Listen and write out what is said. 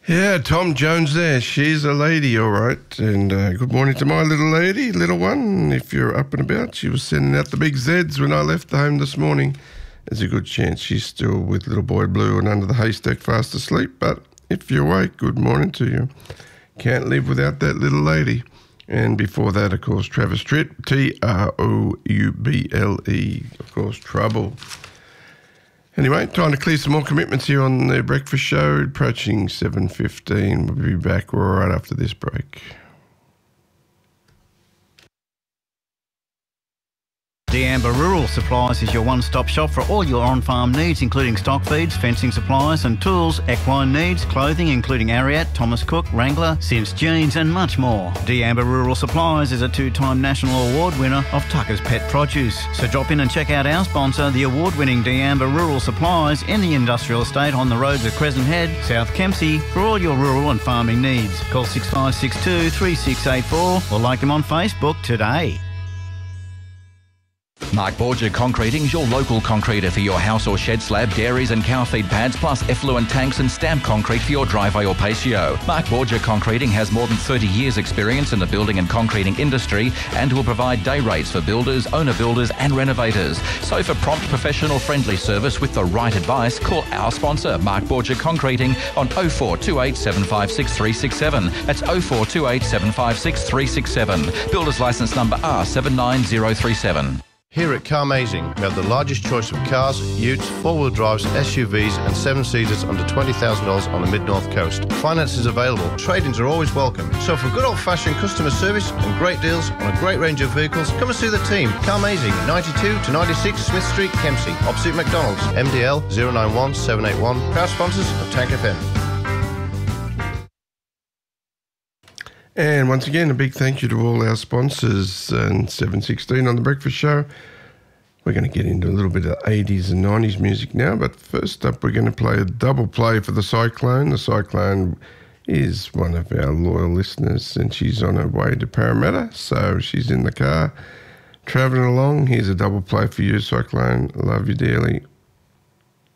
Yeah, Tom Jones there. She's a lady, all right. And good morning to my little lady, little one. If you're up and about, she was sending out the big Zs when I left the home this morning. There's a good chance she's still with little boy Blue and under the haystack fast asleep. But if you're awake, good morning to you. Can't live without that little lady. And before that, of course, Travis Tritt, Trouble, of course, Trouble. Anyway, time to clear some more commitments here on the breakfast show, approaching 7:15. We'll be back right after this break. D'Amber Rural Supplies is your one-stop shop for all your on-farm needs, including stock feeds, fencing supplies and tools, equine needs, clothing including Ariat, Thomas Cook, Wrangler, Sims Jeans and much more. D'Amber Rural Supplies is a two-time national award winner of Tucker's Pet Produce. So drop in and check out our sponsor, the award-winning D'Amber Rural Supplies in the industrial estate on the roads of Crescent Head, South Kempsey, for all your rural and farming needs. Call 6562 3684 or like them on Facebook today. Mark Borgia Concreting is your local concreter for your house or shed slab, dairies and cow feed pads, plus effluent tanks and stamped concrete for your driveway or patio. Mark Borgia Concreting has more than 30 years experience in the building and concreting industry and will provide day rates for builders, owner builders and renovators. So for prompt, professional, friendly service with the right advice, call our sponsor, Mark Borgia Concreting, on 0428 756 367. That's 0428 756 367. Builder's licence number R79037. Here at Carmazing, we have the largest choice of cars, utes, four-wheel drives, SUVs and seven-seaters under $20,000 on the Mid-North Coast. Finance is available. Trade-ins are always welcome. So for good old-fashioned customer service and great deals on a great range of vehicles, come and see the team. Carmazing, 92 to 96 Smith Street, Kempsey, opposite McDonald's. MDL 091 781. Proud sponsors of Tank FM. And once again, a big thank you to all our sponsors. And 7:16 on The Breakfast Show. We're going to get into a little bit of 80s and 90s music now. But first up, we're going to play a double play for the Cyclone. The Cyclone is one of our loyal listeners, and she's on her way to Parramatta. So she's in the car, travelling along. Here's a double play for you, Cyclone. Love you dearly.